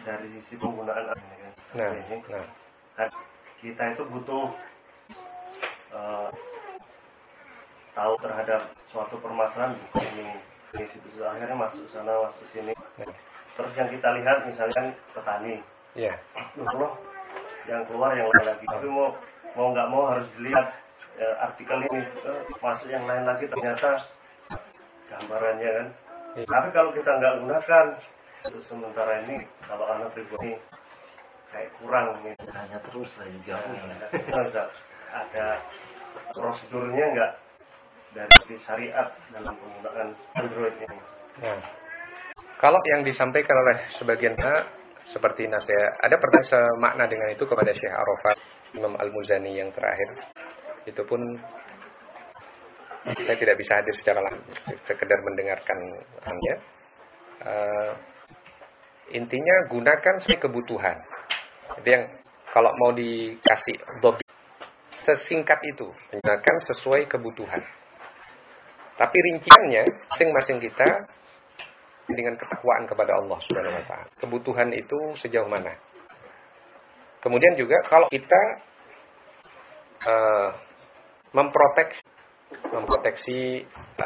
dari sisi penggunaan kita itu butuh tahu terhadap suatu permasalahan ini situ akhirnya masuk sana masuk sini. Terus yang kita lihat misalkan petani, yang keluar yang lain lagi, tapi mau nggak mau harus dilihat artikel ini masuk yang lain lagi, ternyata gambarannya kan. Tapi kalau kita nggak gunakan untuk sementara ini, kalau anak pribadi kayak kurang nih, hanya terus lagi jauh ada prosedurnya nggak dari syariat dalam penggunaan Android ini. Kalau yang disampaikan oleh sebagian seperti nasihat, ada pertanyaan semakna dengan itu kepada Syekh Arafat, Imam Al-Muzani yang terakhir. Itu pun saya tidak bisa hadir secara langsung, sekedar mendengarkannya. Intinya gunakan sesuai kebutuhan. Jadi yang kalau mau dikasih dobi sesingkat itu, gunakan sesuai kebutuhan. Tapi rinciannya masing-masing kita dengan ketakwaan kepada Allah Subhanahu wa taala. Kebutuhan itu sejauh mana? Kemudian juga kalau kita memproteksi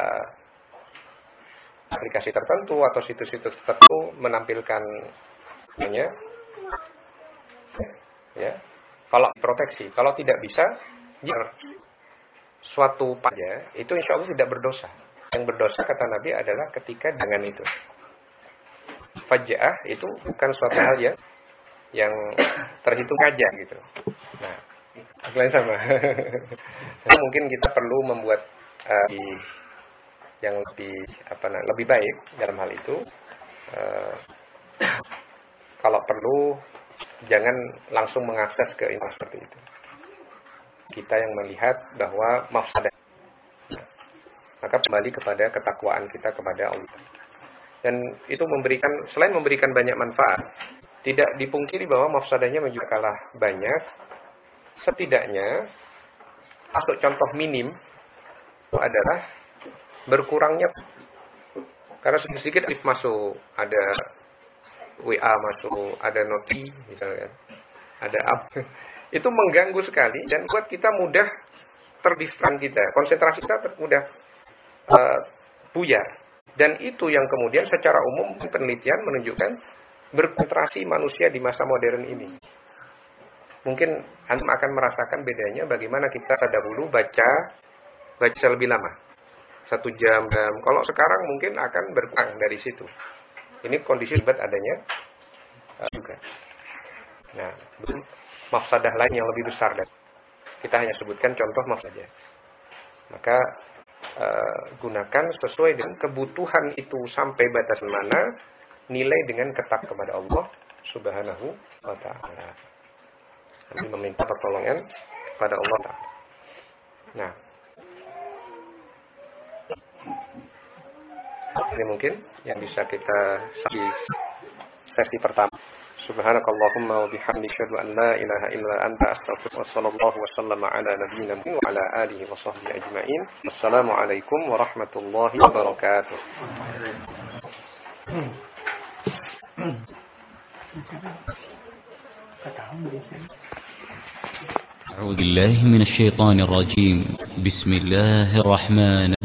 aplikasi tertentu atau situs-situs tertentu menampilkan kalau proteksi, kalau tidak bisa suatu pada itu insya Allah tidak berdosa. Yang berdosa kata Nabi adalah ketika dengan itu. Faja'ah itu bukan suatu hal yang terhitung aja gitu. Nah, lain sama. Mungkin kita perlu membuat yang lebih baik dalam hal itu. Kalau perlu jangan langsung mengakses ke info seperti itu. Kita yang melihat bahwa mafsadah. Maka kembali kepada ketakwaan kita kepada Allah. Dan itu selain memberikan banyak manfaat, tidak dipungkiri bahwa mafsadahnya juga kalah banyak. Setidaknya, untuk contoh minim itu adalah berkurangnya. Karena sedikit masuk, ada WA masuk, ada noti misalnya, ada itu mengganggu sekali dan buat kita mudah terdistraksi kita, konsentrasi kita mudah buyar. Dan itu yang kemudian secara umum penelitian menunjukkan berkonsentrasi manusia di masa modern ini. Mungkin antum akan merasakan bedanya bagaimana kita dahulu baca lebih lama, 1 jam. Kalau sekarang mungkin akan berkurang dari situ. Ini kondisi akibat adanya juga. Nah, mafsadah lain yang lebih besar dan kita hanya sebutkan contoh mafsadah. Maka gunakan sesuai dengan kebutuhan itu sampai batas mana, nilai dengan ketat kepada Allah Subhanahu wa taala. Kami meminta pertolongan kepada Allah Ta'ala. Nah, ini mungkin yang bisa kita sesi pertama. Subhanakallahumma wa bihamdika asyhadu an la ilaha illa anta astaghfiruka wa sallallahu wa sallama ala nabiyyina Muhammad wa ala alihi wa sahbihi ajma'in. Assalamu alaikum warahmatullahi wabarakatuh. أعوذ بالله من الشيطان الرجيم. بسم الله الرحمن